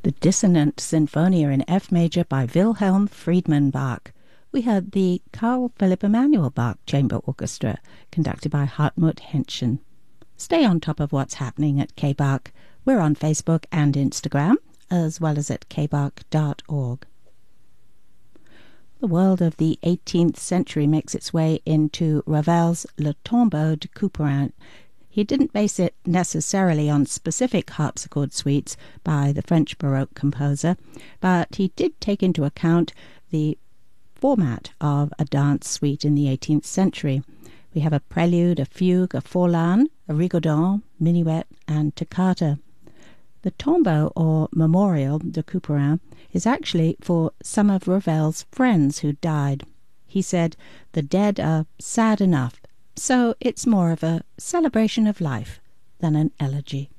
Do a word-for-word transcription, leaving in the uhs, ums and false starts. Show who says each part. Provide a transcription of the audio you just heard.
Speaker 1: The Dissonant Sinfonia in F major by Wilhelm Friedman Bach. We heard the Carl Philipp Emanuel Bach Chamber Orchestra, conducted by Hartmut Henschen. Stay on top of what's happening at K Bach. We're on Facebook and Instagram, as well as at k bach dot org. The world of the eighteenth century makes its way into Ravel's Le Tombeau de Couperin. He didn't base it necessarily on specific harpsichord suites by the French Baroque composer, but he did take into account the format of a dance suite in the eighteenth century. We have a prelude, a fugue, a forlan, a rigodon, minuet, and toccata. The Tombeau, or Memorial de Couperin, is actually for some of Ravel's friends who died. He said, "The dead are sad enough, so it's more of a celebration of life than an elegy."